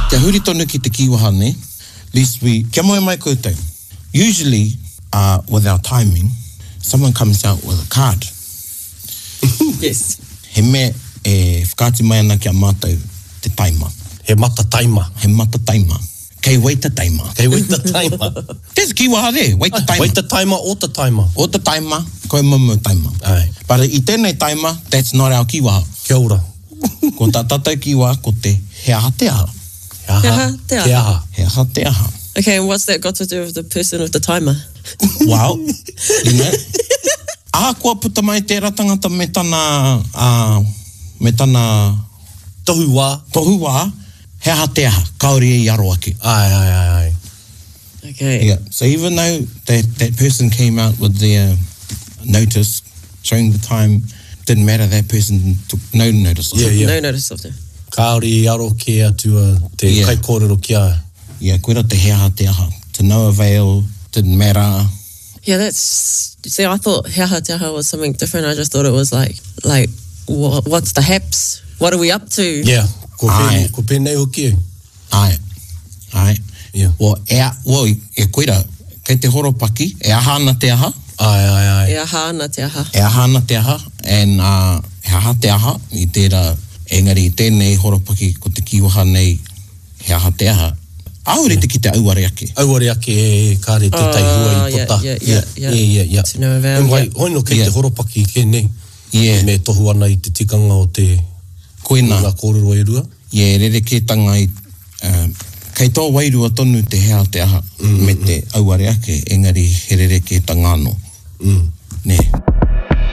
Kia huri tonu ki te kiwaha ne. Least kia moe mai koutou. Usually, with our timing, someone comes out with a card. Yes. He mea whakaati mai ana kia mātou te taima. He mata taima. He mata taima. Kei waita taima. Kei waita taima. There's a kiwaha there. Waita taima. Waita taima o ta taima. O ta taima, koe mamu taima. Ai. But I tēnei taima, that's not our kiwaha. Kia ora. Ko tā tātou kiwaha, ko te he aha te aha. He aha te aha. He aha. He aha te aha. Okay, and what's that got to do with the person with the timer? Well, you know, aha kua puta mai tērā tangata me tana Tohu wā. tohu wā, he aha te aha, kaori e aro ake. Ai. Okay. Yeah. So even though that person came out with their notice showing the time, didn't matter, that person took no notice of it. Yeah. No notice of them. Kaori aro ke atua te Yeah. kai kōrero kia. Yeah, koera te he aha te aha. To no avail, didn't matter. Yeah, see, I thought he aha te aha was something different. I just thought it was like what's the haps? What are we up to? Yeah. Ko Ai. pēnei hoki. Ai. Yeah. E koera, kei te horopaki, e aha ana te aha. Ai. E aha ana te aha. E aha ana te aha, and he aha te aha, I tērā, engari I tēnei horopaki ko te kiwaha nei, he aha te aha. Aure te ki te auare ake. Auare ake e kāre te tai hua I pota. Yeah. To no avail. Wai, hoino kei te horopaki ke nei. Yeah. Me tohu ana I te tikanga o te Koina. ngā kōrero e rua. Yeah, rere ke tanga I, kei tō wairua tonu te hea te aha, me te auare ake, engari he rere ke tangano. Ne.